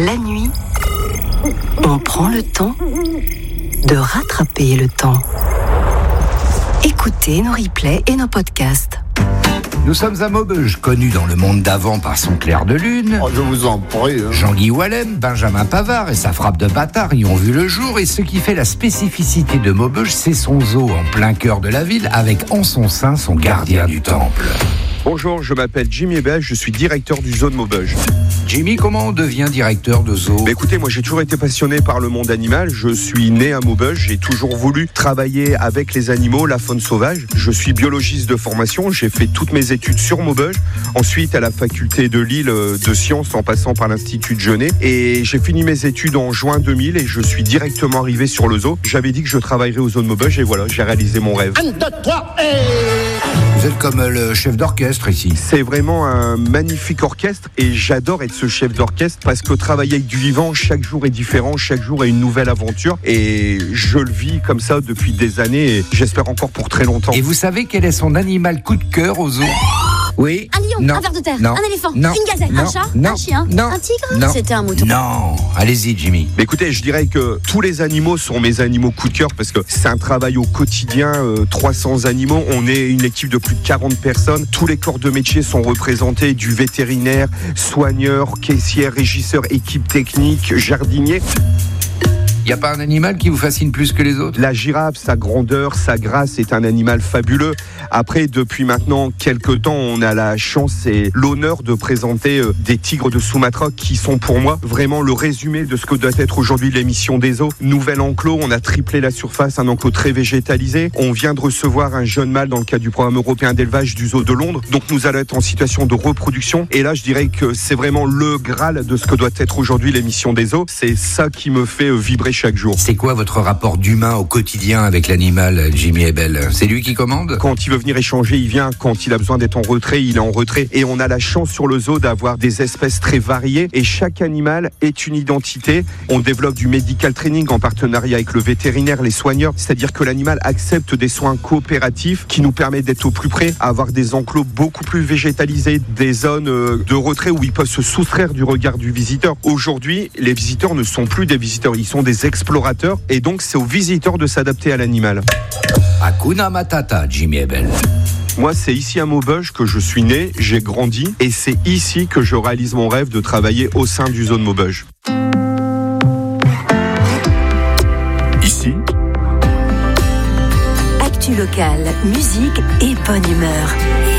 La nuit, on prend le temps de rattraper le temps. Écoutez nos replays et nos podcasts. Nous sommes à Maubeuge, connu dans le monde d'avant par son clair de lune. Oh, je vous en prie. Jean-Guy Wallem, Benjamin Pavard et sa frappe de bâtard y ont vu le jour. Et ce qui fait la spécificité de Maubeuge, c'est son zoo en plein cœur de la ville, avec en son sein son gardien du temple. Bonjour, je m'appelle Jimmy Ebel, je suis directeur du zoo de Maubeuge. Jimmy, comment on devient directeur de zoo ? Écoutez, moi j'ai toujours été passionné par le monde animal. Je suis né à Maubeuge, j'ai toujours voulu travailler avec les animaux, la faune sauvage. Je suis biologiste de formation, j'ai fait toutes mes études sur Maubeuge. Ensuite à la faculté de Lille de sciences en passant par l'Institut de Genève. Et j'ai fini mes études en juin 2000 et je suis directement arrivé sur le zoo. J'avais dit que je travaillerais au zoo de Maubeuge et voilà, j'ai réalisé mon rêve. 1, 2, 3, et... Vous êtes comme le chef d'orchestre ici. C'est vraiment un magnifique orchestre et j'adore être ce chef d'orchestre parce que travailler avec du vivant, chaque jour est différent, chaque jour est une nouvelle aventure et je le vis comme ça depuis des années et j'espère encore pour très longtemps. Et vous savez quel est son animal coup de cœur au zoo ? Oui. Un lion, Non. un ver de terre, Non. un éléphant, Non. une gazelle, Non. un chat, Non. un chien, Non. un tigre. Non. C'était un mouton. Non. Allez-y, Jimmy. Mais écoutez, je dirais que tous les animaux sont mes animaux coup de cœur parce que c'est un travail au quotidien, 300 animaux, on est une équipe de plus de 40 personnes, tous les corps de métier sont représentés, du vétérinaire, soigneur, caissière, régisseur, équipe technique, jardinier. Il n'y a pas un animal qui vous fascine plus que les autres ? La girafe, sa grandeur, sa grâce est un animal fabuleux. Après, depuis maintenant quelques temps, on a la chance et l'honneur de présenter des tigres de Sumatra qui sont pour moi vraiment le résumé de ce que doit être aujourd'hui l'émission des zoos. Nouvel enclos, on a triplé la surface, un enclos très végétalisé. On vient de recevoir un jeune mâle dans le cadre du programme européen d'élevage du zoo de Londres. Donc nous allons être en situation de reproduction. Et là, je dirais que c'est vraiment le Graal de ce que doit être aujourd'hui l'émission des zoos. C'est ça qui me fait vibrer chaque jour. C'est quoi votre rapport d'humain au quotidien avec l'animal, Jimmy Ebel ? C'est lui qui commande ? Quand il veut venir échanger, il vient. Quand il a besoin d'être en retrait, il est en retrait. Et on a la chance sur le zoo d'avoir des espèces très variées. Et chaque animal est une identité. On développe du medical training en partenariat avec le vétérinaire, les soigneurs. C'est-à-dire que l'animal accepte des soins coopératifs qui nous permettent d'être au plus près, avoir des enclos beaucoup plus végétalisés, des zones de retrait où ils peuvent se soustraire du regard du visiteur. Aujourd'hui, les visiteurs ne sont plus des visiteurs, ils sont des explorateurs. Et donc, c'est aux visiteurs de s'adapter à l'animal. Hakuna Matata, Jimmy Ebel. Moi, c'est ici à Maubeuge que je suis né, j'ai grandi, et c'est ici que je réalise mon rêve de travailler au sein du zoo de Maubeuge. Ici, Actu locale, musique et bonne humeur.